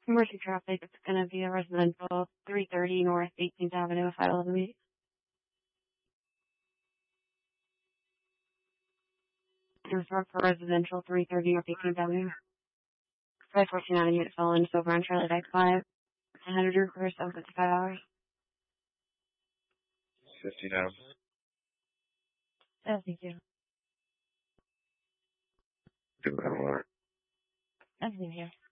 Commercial traffic, it's going to be a residential 330 North 18th Avenue, 511. Resort for residential 330 North 18th Avenue. 549 unit felon, Silver on Charlie Dyke 5. 100 room for 755 hours. 50 now. Oh, thank you. Good, Oh, thank you.